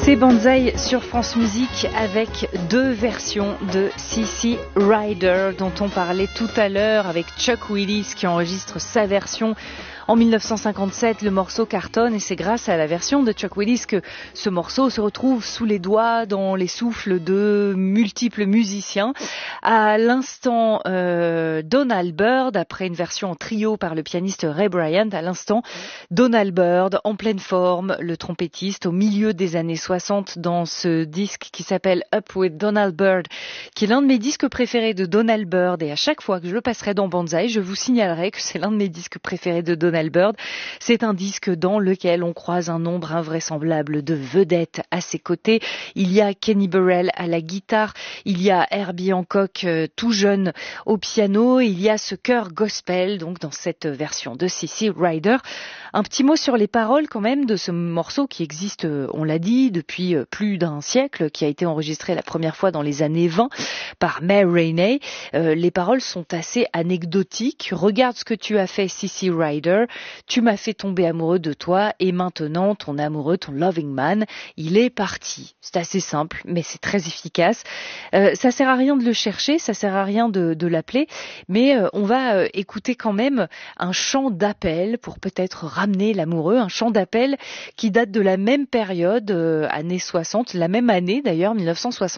C'est Banzai sur France Musique avec deux versions de CC Rider dont on parlait tout à l'heure avec Chuck Willis qui enregistre sa version en 1957. Le morceau cartonne et c'est grâce à la version de Chuck Willis que ce morceau se retrouve sous les doigts, dans les souffles de multiples musiciens. À l'instant, Donald Byrd, après une version en trio par le pianiste Ray Bryant, à l'instant, Donald Byrd en pleine forme, le trompettiste au milieu des années 60 dans ce disque qui s'appelle Up with Donald Byrd, qui est l'un de mes disques préférés de Donald Byrd, et à chaque fois que je le passerai dans Banzai, je vous signalerai que c'est l'un de mes disques préférés de Donald Byrd. C'est un disque dans lequel on croise un nombre invraisemblable de vedettes à ses côtés. Il y a Kenny Burrell à la guitare, il y a Herbie Hancock tout jeune au piano, il y a ce chœur gospel donc dans cette version de CC Rider. Un petit mot sur les paroles quand même de ce morceau qui existe, on l'a dit, depuis plus d'un siècle, qui a été enregistré la première fois dans les années 20 par May Rainey. Les paroles sont assez anecdotiques. Regarde ce que tu as fait, CC Rider. Tu m'as fait tomber amoureux de toi et maintenant ton amoureux, ton loving man, il est parti. C'est assez simple, mais c'est très efficace. Ça sert à rien de le chercher, ça sert à rien de l'appeler, mais on va écouter quand même un chant d'appel pour peut-être ramener l'amoureux, un chant d'appel qui date de la même période, années 60, la même année d'ailleurs, 1960.